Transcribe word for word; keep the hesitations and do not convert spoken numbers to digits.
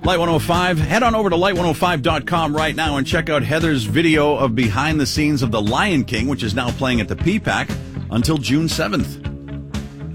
Light one oh five. Head on over to light one oh five dot com right now and check out Heather's video of behind the scenes of The Lion King, which is now playing at the P PAC until June seventh.